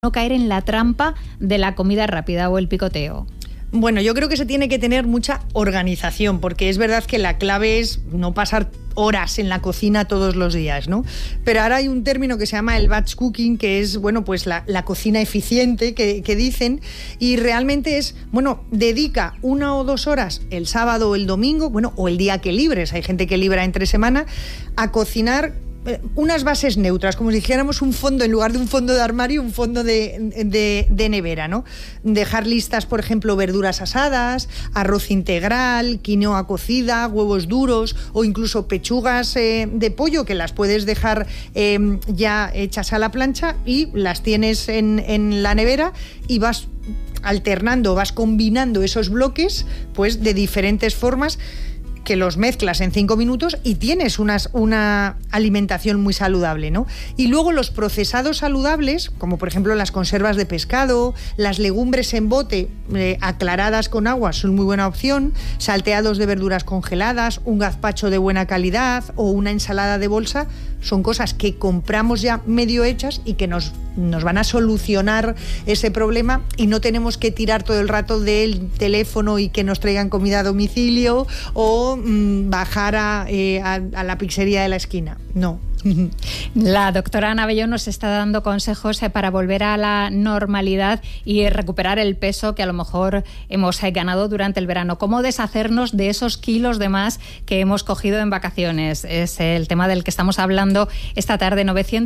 no caer en la trampa de la comida rápida o el picoteo? Bueno, yo creo que se tiene que tener mucha organización, porque es verdad que la clave es no pasar horas en la cocina todos los días, ¿no? Pero ahora hay un término que se llama el batch cooking, que es, bueno, pues la cocina eficiente que dicen, y realmente es, bueno, dedica 1 o 2 horas el sábado o el domingo, bueno, o el día que libres, hay gente que libra entre semana, a cocinar unas bases neutras, como si dijéramos un fondo, en lugar de un fondo de armario, un fondo de nevera, ¿no? Dejar listas, por ejemplo, verduras asadas, arroz integral, quinoa cocida, huevos duros o incluso pechugas de pollo, que las puedes dejar ya hechas a la plancha y las tienes en la nevera y vas alternando, vas combinando esos bloques pues de diferentes formas, que los mezclas en 5 minutos y tienes una alimentación muy saludable, ¿no? Y luego los procesados saludables, como por ejemplo las conservas de pescado, las legumbres en bote aclaradas con agua son muy buena opción, salteados de verduras congeladas, un gazpacho de buena calidad o una ensalada de bolsa, son cosas que compramos ya medio hechas y que nos van a solucionar ese problema y no tenemos que tirar todo el rato del teléfono y que nos traigan comida a domicilio o bajar a la pizzería de la esquina. No. La doctora Ana Abellón nos está dando consejos para volver a la normalidad y recuperar el peso que a lo mejor hemos ganado durante el verano. ¿Cómo deshacernos de esos kilos de más que hemos cogido en vacaciones? Es el tema del que estamos hablando esta tarde.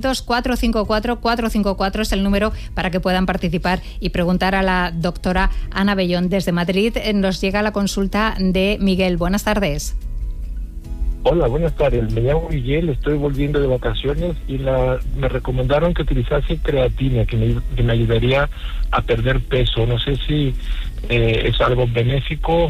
900-454-454 es el número para que puedan participar y preguntar a la doctora Ana Abellón. Desde Madrid nos llega la consulta de Miguel. Buenas tardes. Hola, buenas tardes. Me llamo Miguel, estoy volviendo de vacaciones y me recomendaron que utilizase creatina, que me ayudaría a perder peso. No sé si es algo benéfico.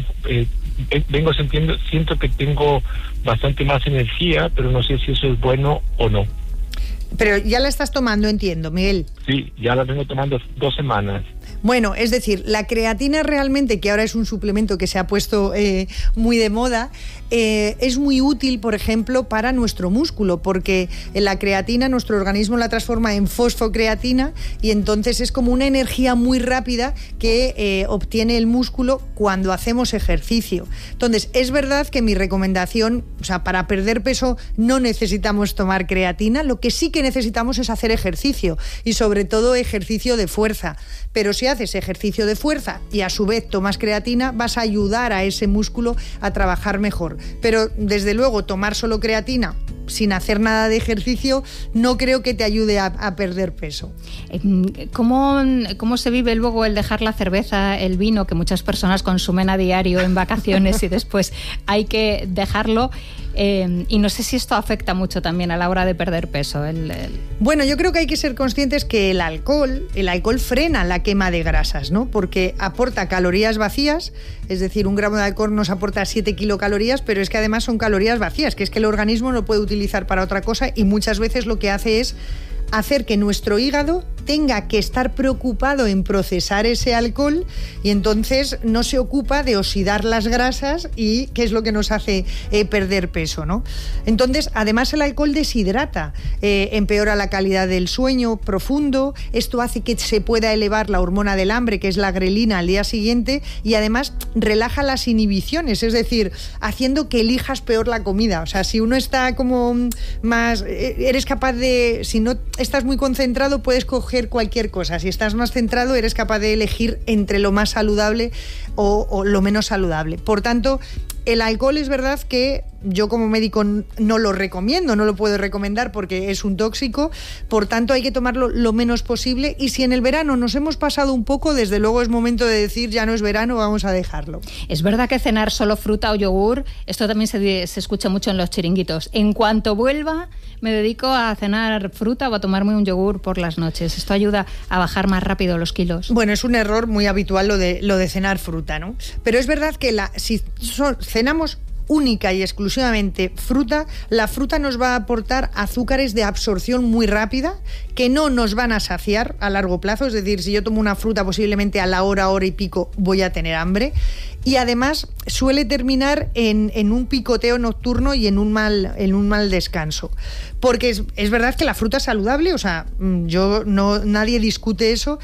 Siento que tengo bastante más energía, pero no sé si eso es bueno o no. Pero ya la estás tomando, entiendo, Miguel. Sí, ya la vengo tomando 2 semanas. Bueno, es decir, la creatina realmente, que ahora es un suplemento que se ha puesto muy de moda, es muy útil, por ejemplo, para nuestro músculo, porque la creatina, nuestro organismo la transforma en fosfocreatina y entonces es como una energía muy rápida que obtiene el músculo cuando hacemos ejercicio. Entonces, es verdad que mi recomendación, o sea, para perder peso no necesitamos tomar creatina, lo que sí que necesitamos es hacer ejercicio y sobre todo ejercicio de fuerza. Pero si haces ejercicio de fuerza y a su vez tomas creatina, vas a ayudar a ese músculo a trabajar mejor. Pero desde luego tomar solo creatina sin hacer nada de ejercicio no creo que te ayude a perder peso. ¿Cómo se vive luego el dejar la cerveza, el vino, que muchas personas consumen a diario en vacaciones y después hay que dejarlo? Y no sé si esto afecta mucho también a la hora de perder peso. Bueno, yo creo que hay que ser conscientes que el alcohol frena la quema de grasas, ¿no? Porque aporta calorías vacías, es decir, 1 gramo de alcohol nos aporta 7 kilocalorías, pero es que además son calorías vacías, que es que el organismo no puede utilizar para otra cosa y muchas veces lo que hace es hacer que nuestro hígado tenga que estar preocupado en procesar ese alcohol y entonces no se ocupa de oxidar las grasas y que es lo que nos hace perder peso, ¿no? Entonces, además el alcohol deshidrata, empeora la calidad del sueño profundo, esto hace que se pueda elevar la hormona del hambre, que es la grelina, al día siguiente y además relaja las inhibiciones, es decir, haciendo que elijas peor la comida. O sea, si uno está como más, eres capaz de, si no estás muy concentrado, puedes coger cualquier cosa. Si estás más centrado, eres capaz de elegir entre lo más saludable o lo menos saludable. Por tanto, el alcohol es verdad que yo como médico no lo recomiendo, no lo puedo recomendar porque es un tóxico, por tanto hay que tomarlo lo menos posible y si en el verano nos hemos pasado un poco, desde luego es momento de decir ya no es verano, vamos a dejarlo. Es verdad que cenar solo fruta o yogur, esto también se escucha mucho en los chiringuitos. En cuanto vuelva, me dedico a cenar fruta o a tomarme un yogur por las noches. Esto ayuda a bajar más rápido los kilos. Bueno, es un error muy habitual lo de cenar fruta, ¿no? Pero es verdad que si cenamos única y exclusivamente fruta, la fruta nos va a aportar azúcares de absorción muy rápida que no nos van a saciar a largo plazo, es decir, si yo tomo una fruta posiblemente a la hora y pico voy a tener hambre y además suele terminar en un picoteo nocturno y en un mal descanso. Porque es verdad que la fruta es saludable, o sea, nadie discute eso,